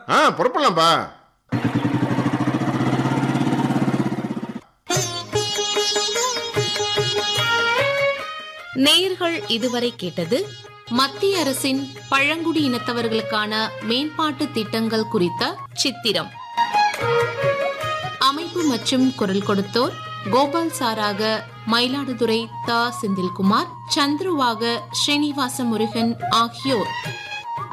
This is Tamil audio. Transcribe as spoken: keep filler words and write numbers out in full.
ஆ புறப்படலாம்ப்பா. நேயர்கள் இதுவரை கேட்டது மத்திய அரசின் பழங்குடி இனத்தவர்களுக்கான மேம்பாட்டு திட்டங்கள் குறித்த சித்திரம். அமைப்பு மற்றும் குரல் கொடுத்தோர் கோபால் சாராக மயிலாடுதுறை த செந்தில்குமார், சந்துருவாக ஸ்ரீனிவாச முருகன் ஆகியோர்.